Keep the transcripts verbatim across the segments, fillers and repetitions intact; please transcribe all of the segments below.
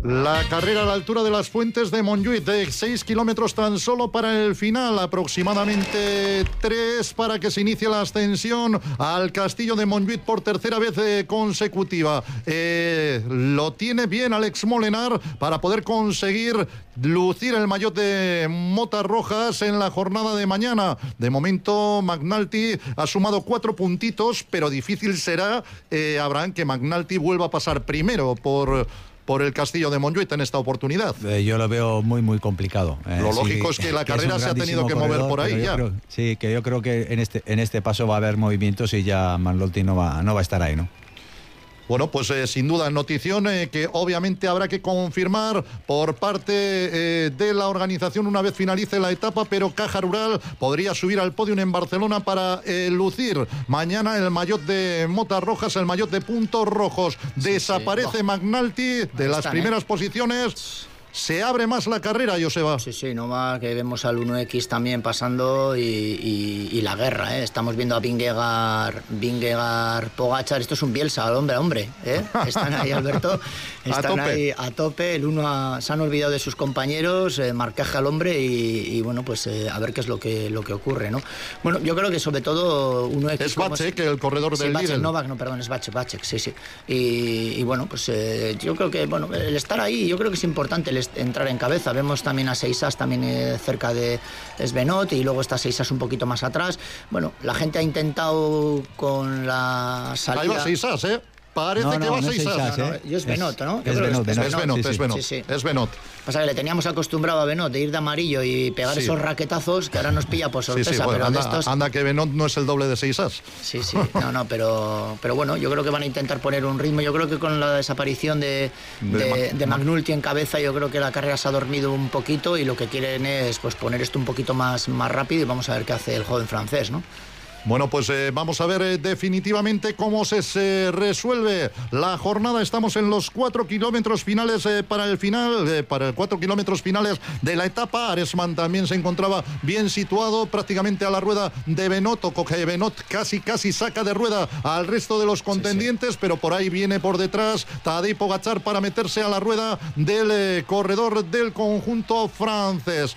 La carrera a la altura de las Fuentes de Montjuïc, de seis kilómetros tan solo para el final, aproximadamente tres para que se inicie la ascensión al Castillo de Montjuïc por tercera vez eh, consecutiva. Eh, lo tiene bien Alex Molenar para poder conseguir lucir el maillot de Motas Rojas en la jornada de mañana. De momento McNulty ha sumado cuatro puntitos, pero difícil será, eh, Abraham, que McNulty vuelva a pasar primero por... por el Castillo de Montjuïc en esta oportunidad. Eh, yo lo veo muy, muy complicado. Eh, lo sí, lógico es que la que carrera es se ha tenido que corredor, mover por ahí ya. Creo, sí, que yo creo que en este, en este paso va a haber movimientos y ya McNulty no va, no va a estar ahí, ¿no? Bueno, pues eh, sin duda notición eh, que obviamente habrá que confirmar por parte eh, de la organización una vez finalice la etapa, pero Caja Rural podría subir al podio en Barcelona para eh, lucir mañana el maillot de Motas Rojas, el maillot de puntos rojos. Sí, Desaparece sí. McNulty de las están, primeras eh. posiciones. Se abre más la carrera, Joseba. Sí, sí, no más que vemos al uno equis también pasando y, y, y la guerra, ¿eh? Estamos viendo a Vingegaard, Vingegaard, Pogačar, esto es un Bielsa, hombre, hombre, ¿eh? Están ahí, Alberto, están a tope. ahí a tope, el uno a, se han olvidado de sus compañeros, eh, marcaje al hombre y, y bueno, pues eh, a ver qué es lo que, lo que ocurre, ¿no? Bueno, yo creo que sobre todo uno equis... Es Vacek, el corredor sí, del Vacek, Lidl. No, no, perdón, es Vacek, Vacek, sí, sí. Y, y bueno, pues eh, yo creo que, bueno, el estar ahí, yo creo que es importante el entrar en cabeza. Vemos también a Seisas también eh, cerca de Svenot y luego está Seisas un poquito más atrás. Bueno, la gente ha intentado con la salida... Ahí va Seisas, ¿eh? Parece no, no, que va no Seisas. Seisas, no, no, ¿eh? yo es Benot, ¿no? Yo es Benot, es Benot, es Benot, sí, sí. es Benot. Pasa que le teníamos acostumbrado a Benot de ir de amarillo y pegar sí. esos raquetazos que ahora nos pilla por sorpresa. Sí, sí, bueno, pero anda, de estos... anda que Benot no es el doble de Seisas. Sí, sí, no, no, pero, pero bueno, yo creo que van a intentar poner un ritmo. Yo creo que con la desaparición de, de, de, de McNulty en cabeza, yo creo que la carrera se ha dormido un poquito y lo que quieren es pues poner esto un poquito más, más rápido y vamos a ver qué hace el joven francés, ¿no? Bueno, pues eh, vamos a ver eh, definitivamente cómo se, se resuelve la jornada. Estamos en los cuatro kilómetros finales eh, para el final, eh, para el cuatro kilómetros finales de la etapa. Aresman también se encontraba bien situado, prácticamente a la rueda de Benot, o que Benot casi, casi saca de rueda al resto de los contendientes, sí, sí. pero por ahí viene por detrás Tadej Pogačar para meterse a la rueda del eh, corredor del conjunto francés.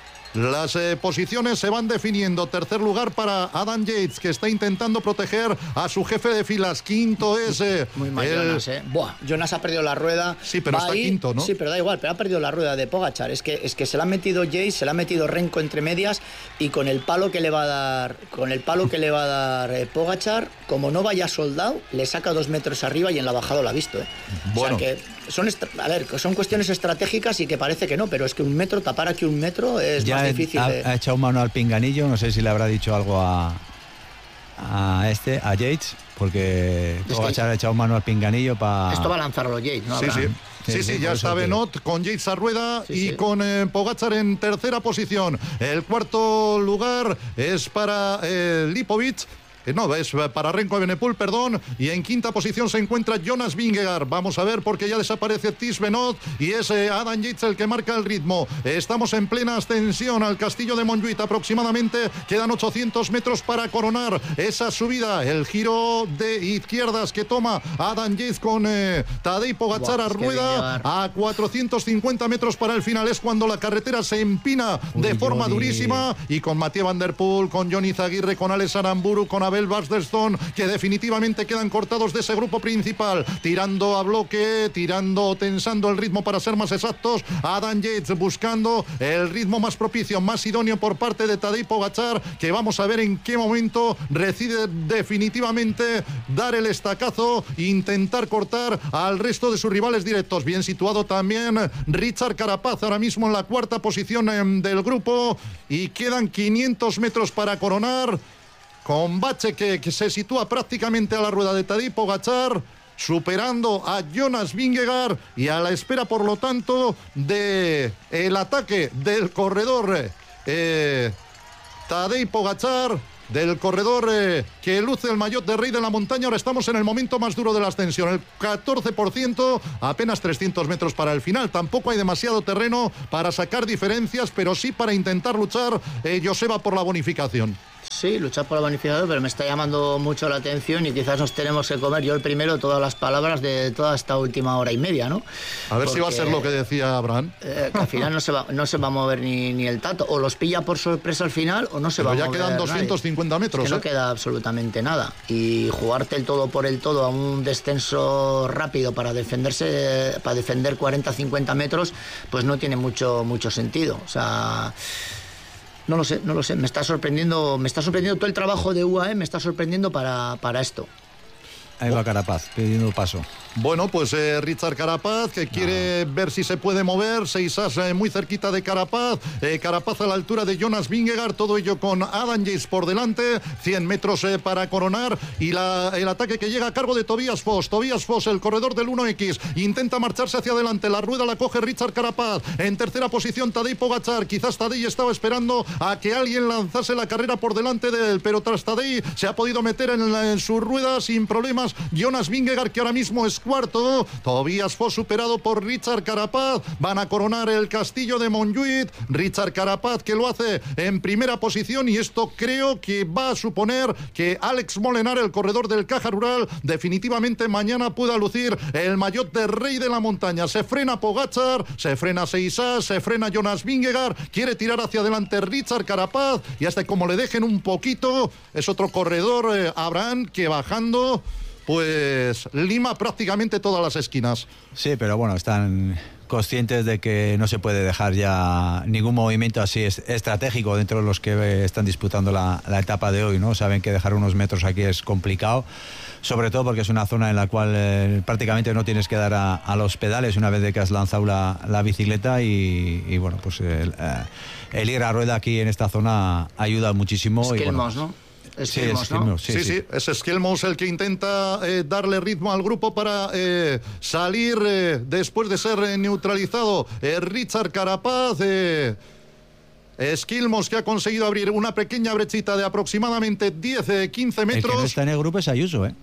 Las eh, posiciones se van definiendo. Tercer lugar para Adam Yates, que está intentando proteger a su jefe de filas. Quinto es... Eh, Muy mal el... Jonas, ¿eh? Buah, Jonas ha perdido la rueda. Sí, pero está ahí, quinto, ¿no? Sí, pero da igual, pero ha perdido la rueda de Pogačar. Es que, es que se le ha metido Yates, se le ha metido Renko entre medias y con el palo que le va a dar, con el palo que le va a dar eh, Pogačar, como no vaya soldado, le saca dos metros arriba y en la bajada lo ha visto, ¿eh? Bueno. O sea que son, a ver, son cuestiones estratégicas y que parece que no, pero es que un metro, tapar aquí un metro es ya más he, difícil. Ha, de... ha echado mano al pinganillo, no sé si le habrá dicho algo a, a este, a Yates, porque Pogačar ha echado mano al pinganillo para... Esto va a lanzarlo Yates, ¿no? Sí, sí. Sí, sí, sí, ya está Benot con Yates a rueda sí, y sí. con eh, Pogačar en tercera posición. El cuarto lugar es para eh, Lipovic. No, es para Renko Evenepoel, perdón. Y en quinta posición se encuentra Jonas Vingegaard. Vamos a ver porque ya desaparece Tish Benot y es eh, Adam Yates el que marca el ritmo. Estamos en plena ascensión al Castillo de Montjuïc. Aproximadamente quedan ochocientos metros para coronar esa subida. El giro de izquierdas que toma Adam Yates con eh, Tadej Pogačar a rueda a cuatrocientos cincuenta metros para el final. Es cuando la carretera se empina Uy, de forma Johnny. durísima. Y con Mathieu Van Der Poel, con Johnny Zaguirre, con Alex Aramburu, con Abel Basderstone, que definitivamente quedan cortados de ese grupo principal, tirando a bloque, tirando, tensando el ritmo para ser más exactos. Adam Yates buscando el ritmo más propicio, más idóneo por parte de Tadej Pogačar, que vamos a ver en qué momento decide definitivamente dar el estacazo e intentar cortar al resto de sus rivales directos. Bien situado también Richard Carapaz, ahora mismo en la cuarta posición del grupo, y quedan quinientos metros para coronar. Con Bache que, que se sitúa prácticamente a la rueda de Tadej Pogačar, superando a Jonas Vingegaard y a la espera, por lo tanto, de el ataque del corredor eh, Tadej Pogačar, del corredor eh, que luce el maillot de rey de la montaña. Ahora estamos en el momento más duro de la ascensión, el catorce por ciento, apenas trescientos metros para el final. Tampoco hay demasiado terreno para sacar diferencias, pero sí para intentar luchar, eh, Joseba, por la bonificación. Sí, luchar por la bonificación, pero me está llamando mucho la atención y quizás nos tenemos que comer yo el primero todas las palabras de toda esta última hora y media, ¿no? A ver Porque, si va a ser lo que decía Abraham. Eh, que al final no se va, no se va a mover ni, ni el tato, o los pilla por sorpresa al final o no se pero va a ya mover quedan doscientos cincuenta nadie. metros. Es que ¿eh? no queda absolutamente nada. Y jugarte el todo por el todo a un descenso rápido para defenderse, para defender cuarenta a cincuenta metros, pues no tiene mucho, mucho sentido. O sea... No lo sé, no lo sé. Me está sorprendiendo, me está sorprendiendo todo el trabajo de U A E, me está sorprendiendo para, para esto. Ahí va Carapaz, pidiendo paso. Bueno, pues eh, Richard Carapaz, que quiere no. ver si se puede mover. Seis as eh, muy cerquita de Carapaz. Eh, Carapaz a la altura de Jonas Vingegaard. Todo ello con Adam Yates por delante. cien metros eh, para coronar. Y la, el ataque que llega a cargo de Tobias Foss. Tobias Foss, el corredor del uno equis. Intenta marcharse hacia adelante. La rueda la coge Richard Carapaz. En tercera posición Tadej Pogačar. Quizás Tadej estaba esperando a que alguien lanzase la carrera por delante de él. Pero tras Tadej se ha podido meter en, la, en su rueda sin problemas Jonas Vingegaard, que ahora mismo es cuarto. Tobias Foss superado por Richard Carapaz. Van a coronar el castillo de Montjuïc. Richard Carapaz, que lo hace en primera posición, y esto creo que va a suponer que Alex Molenar, el corredor del Caja Rural, definitivamente mañana pueda lucir el maillot de rey de la montaña. Se frena Pogačar, se frena Seisas, se frena Jonas Vingegaard, quiere tirar hacia adelante Richard Carapaz, y hasta como le dejen un poquito, es otro corredor, eh, Abraham, que bajando pues lima prácticamente todas las esquinas. Sí, pero bueno, están conscientes de que no se puede dejar ya ningún movimiento así es estratégico dentro de los que están disputando la, la etapa de hoy, ¿no? Saben que dejar unos metros aquí es complicado, sobre todo porque es una zona en la cual eh, prácticamente no tienes que dar a, a los pedales una vez de que has lanzado la, la bicicleta y, y bueno, pues el, eh, el ir a rueda aquí en esta zona ayuda muchísimo. Es y, que bueno, más, ¿no? Esquilmos, ¿no? Sí, sí, sí, sí, es Esquilmos el que intenta eh, darle ritmo al grupo para eh, salir eh, después de ser eh, neutralizado. Eh, Richard Carapaz, eh, Esquilmos, que ha conseguido abrir una pequeña brechita de aproximadamente diez a quince metros. El que no está en el grupo es Ayuso, ¿eh?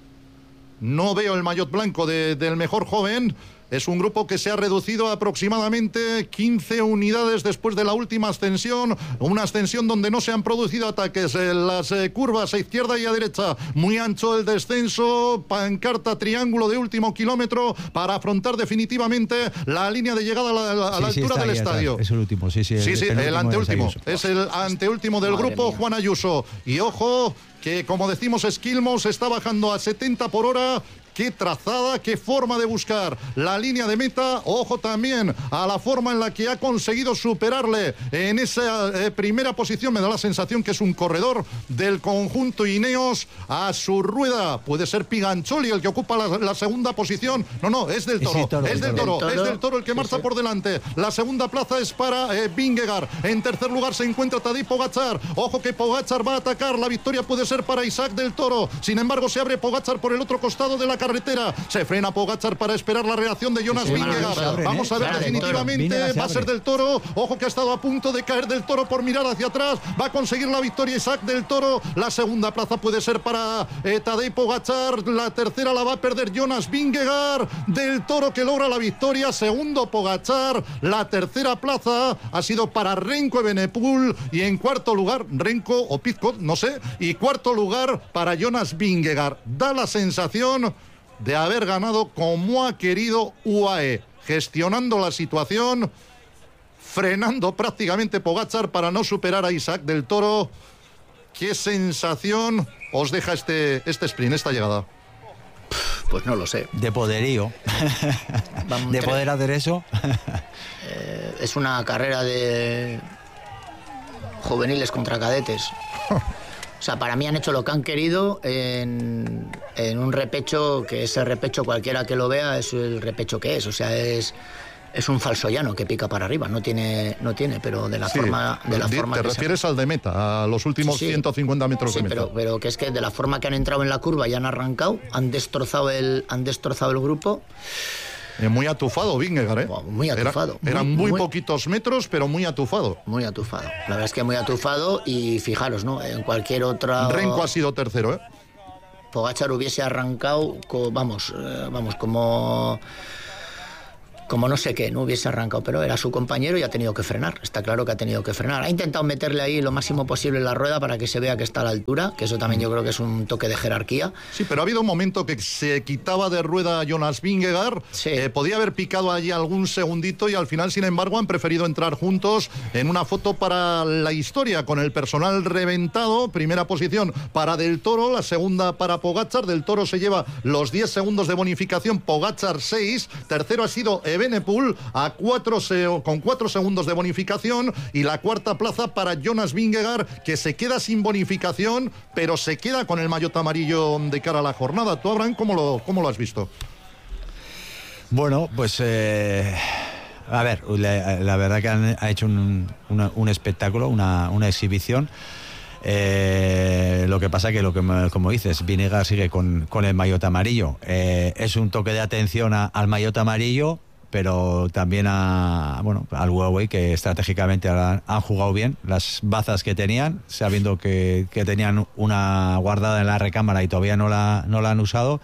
No veo el maillot blanco de, del mejor joven. Es un grupo que se ha reducido a aproximadamente quince unidades después de la última ascensión, una ascensión donde no se han producido ataques en las eh, curvas a izquierda y a derecha, muy ancho el descenso, pancarta triángulo de último kilómetro para afrontar definitivamente la línea de llegada a la, a la sí, altura sí, del ahí, estadio. Es el último, sí, sí. Sí, el, sí, el, el anteúltimo, es, es el anteúltimo del Madre grupo, mía. Juan Ayuso. Y ojo, que como decimos, Esquilmos está bajando a setenta por hora. Qué trazada, qué forma de buscar la línea de meta. Ojo también a la forma en la que ha conseguido superarle en esa eh, primera posición. Me da la sensación que es un corredor del conjunto Ineos. A su rueda puede ser Pigancholi el que ocupa la, la segunda posición. No, no, es del Toro, sí, toro es del toro, toro. es del Toro el que Sí, marcha sí. por delante. La segunda plaza es para eh, Vingegaard. En tercer lugar se encuentra Tadej Pogačar. Ojo que Pogačar va a atacar. La victoria puede ser para Isaac del Toro. Sin embargo, se abre Pogačar por el otro costado de la carretera. Se frena Pogačar para esperar la reacción de Jonas Sí, sí, Vingegaard. se abren, Vamos ¿eh? a ver Se abre, definitivamente. Vingegaard se Va a ser abre. del Toro. Ojo que ha estado a punto de caer del Toro por mirar hacia atrás. Va a conseguir la victoria Isaac del Toro. La segunda plaza puede ser para eh, Tadej Pogačar. La tercera la va a perder Jonas Vingegaard. Del Toro que logra la victoria. Segundo Pogačar. La tercera plaza ha sido para Renko Evenepoel. Y en cuarto lugar, Renko o Pizcot, no sé. Y cuarto lugar para Jonas Vingegaard. Da la sensación de haber ganado como ha querido U A E, gestionando la situación, frenando prácticamente Pogačar para no superar a Isaac del Toro. ¿Qué sensación os deja este, este sprint, esta llegada? Pues no lo sé. De poderío. Vamos, de creo- poder hacer eso. Eh, es una carrera de juveniles contra cadetes. O sea, para mí han hecho lo que han querido en, en un repecho, que ese repecho cualquiera que lo vea es el repecho que es. O sea, es, es un falso llano que pica para arriba. No tiene, no tiene, pero de la Sí, forma, de la di- forma te que se- refieres al de meta, a los últimos Sí, sí. ciento cincuenta metros Sí, de meta. pero, pero que es que de la forma que han entrado en la curva y han arrancado, han destrozado el, han destrozado el grupo. Eh, muy atufado Vingegaard, ¿eh? Wow, muy Era- atufado, eran muy, muy, muy- poquitos metros, pero muy atufado. Muy atufado. La verdad es que muy atufado y fijaros, ¿no? En cualquier otra... Renko ha sido tercero, ¿eh? Pogačar hubiese arrancado, co- vamos, eh, vamos, como como no sé qué, no hubiese arrancado, pero era su compañero y ha tenido que frenar, está claro que ha tenido que frenar. Ha intentado meterle ahí lo máximo posible en la rueda para que se vea que está a la altura, que eso también yo creo que es un toque de jerarquía. Sí, pero ha habido un momento que se quitaba de rueda a Jonas Vingegaard, sí. eh, podía haber picado allí algún segundito y al final, sin embargo, han preferido entrar juntos en una foto para la historia, con el personal reventado. Primera posición para Del Toro, la segunda para Pogačar. Del Toro se lleva los diez segundos de bonificación, Pogačar seis, tercero ha sido Evenepoel a cuatro se con cuatro segundos de bonificación, y la cuarta plaza para Jonas Vingegaard, que se queda sin bonificación, pero se queda con el maillot amarillo de cara a la jornada. ¿Tú, Abraham, cómo lo, cómo lo has visto? Bueno, pues eh, a ver, la, la verdad que han, ha hecho un, una, un espectáculo, una, una exhibición. Eh, lo que pasa que, lo que como dices, Vingegaard sigue con, con el maillot amarillo. Eh, es un toque de atención a, al maillot amarillo, pero también a, bueno, al Huawei, que estratégicamente han, han jugado bien las bazas que tenían, sabiendo que, que tenían una guardada en la recámara y todavía no la, no la han usado.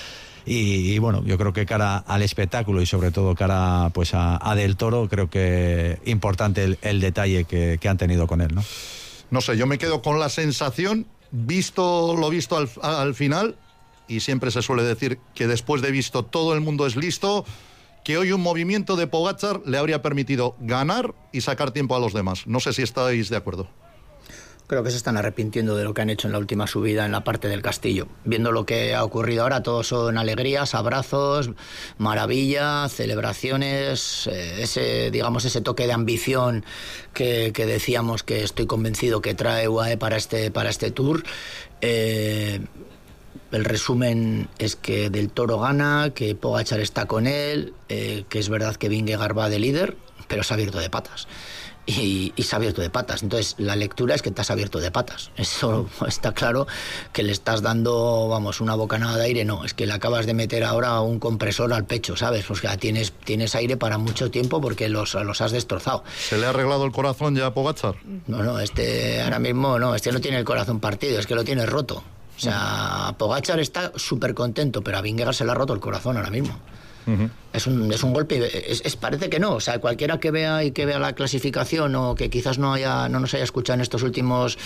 Y, y bueno, yo creo que cara al espectáculo y sobre todo cara pues a, a Del Toro, creo que importante el, el detalle que, que han tenido con él, ¿no? No sé, yo me quedo con la sensación, visto lo visto al, al final, y siempre se suele decir que después de visto todo el mundo es listo, que hoy un movimiento de Pogačar le habría permitido ganar y sacar tiempo a los demás. No sé si estáis de acuerdo. Creo que se están arrepintiendo de lo que han hecho en la última subida en la parte del Castillo. Viendo lo que ha ocurrido ahora, todos son alegrías, abrazos, maravilla, celebraciones, eh, ese, digamos, ese toque de ambición que, que decíamos que estoy convencido que trae U A E para este, para este Tour. Eh, el resumen es que Del Toro gana, que Pogačar está con él, eh, que es verdad que Vingegaard va de líder, pero se ha abierto de patas. Y, y se ha abierto de patas. Entonces la lectura es que te has abierto de patas. Eso está claro, que le estás dando, vamos, una bocanada de aire. No, es que le acabas de meter ahora un compresor al pecho, ¿sabes? O sea, tienes, tienes aire para mucho tiempo porque los, los has destrozado. ¿Se le ha arreglado el corazón ya a Pogačar? No, no, este ahora mismo no, este no tiene el corazón partido, es que lo tiene roto. O sea, Pogačar está súper contento, pero a Vingegaard se le ha roto el corazón ahora mismo. Uh-huh. Es un, es un golpe, es, es, parece que no, o sea, cualquiera que vea y que vea la clasificación o que quizás no haya no nos haya escuchado en estos últimos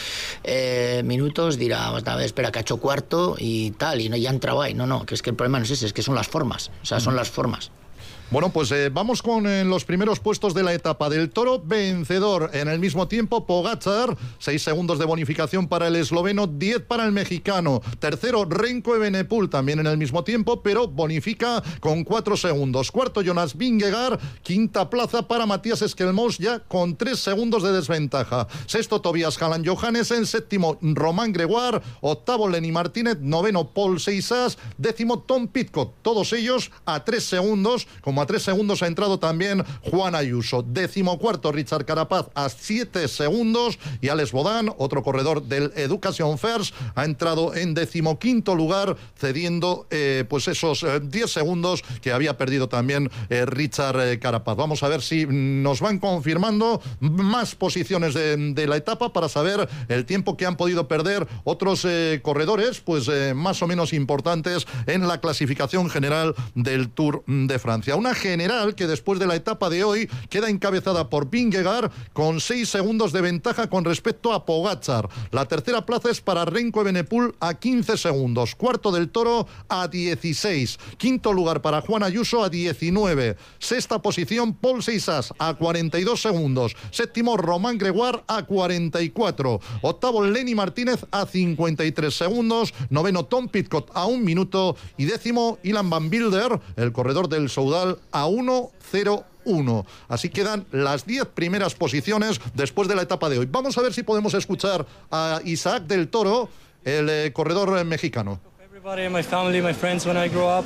eh, minutos dirá, a ver, espera, que ha hecho cuarto y tal, y no, ya ha entrado ahí. No, no, que es que el problema no es ese, es que son las formas, o sea, son las formas. Bueno, pues eh, vamos con eh, los primeros puestos de la etapa. Del Toro, vencedor en el mismo tiempo, Pogačar, seis segundos de bonificación para el esloveno, diez para el mexicano. Tercero, Remco Evenepoel, también en el mismo tiempo, pero bonifica con cuatro segundos. Cuarto, Jonas Vingegaard, quinta plaza para Matías Esquelmós, ya con tres segundos de desventaja. Sexto, Tobias Halland Johannesen, séptimo, Román Gregoire, octavo, Lenny Martínez, noveno, Paul Seisas, décimo, Tom Pidcock, todos ellos a tres segundos, como a tres segundos ha entrado también Juan Ayuso. Décimo cuarto, Richard Carapaz a siete segundos, y Alex Bodán, otro corredor del Education First, ha entrado en decimoquinto lugar, cediendo eh, pues esos eh, diez segundos que había perdido también eh, Richard eh, Carapaz. Vamos a ver si nos van confirmando más posiciones de, de la etapa para saber el tiempo que han podido perder otros eh, corredores, pues eh, más o menos importantes en la clasificación general del Tour de Francia. Una general que después de la etapa de hoy queda encabezada por Vingegaard con seis segundos de ventaja con respecto a Pogačar. La tercera plaza es para Remco Evenepoel a quince segundos. Cuarto, Del Toro a dieciséis. Quinto lugar para Juan Ayuso a diecinueve. Sexta posición, Paul Seisas a cuarenta y dos segundos. Séptimo, Román Gregoire a cuarenta y cuatro. Octavo, Lenny Martínez a cincuenta y tres segundos. Noveno, Tom Pidcock a un minuto. Y décimo, Ilan Van Wilder, el corredor del Soudal, a uno cero uno. Así quedan las diez primeras posiciones después de la etapa de hoy. Vamos a ver si podemos escuchar a Isaac Del Toro, el eh, corredor eh, mexicano. Everybody, my family, my friends, when I grow up,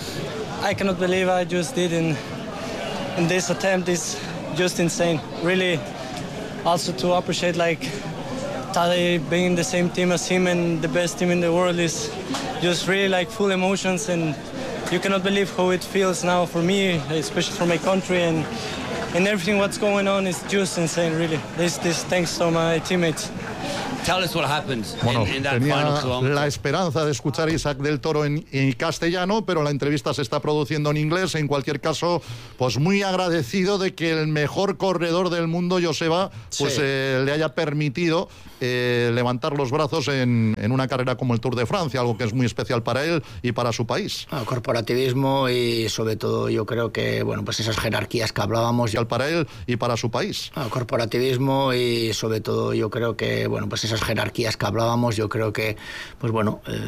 I cannot believe I just did in in this attempt is just insane. Really, also to appreciate like Tadej being in the same team as him and the best team in the world is just really like full emotions, and you cannot believe how it feels now for me, especially for my country, and and everything what's going on is just insane, really. This this thanks to my teammates. Tell us what happened Bueno, in, in that tenía final kilometer. la esperanza de escuchar a Isaac del Toro en, en castellano, pero la entrevista se está produciendo en inglés. En cualquier caso, pues muy agradecido de que el mejor corredor del mundo, Joseba, pues Sí. eh, le haya permitido eh, levantar los brazos en, en una carrera como el Tour de Francia, algo que es muy especial para él y para su país. Ah, corporativismo y sobre todo yo creo que, bueno, pues esas jerarquías que hablábamos. Para él y para su país. Ah, corporativismo y sobre todo yo creo que, bueno, pues esas jerarquías que hablábamos, yo creo que, pues bueno... Eh,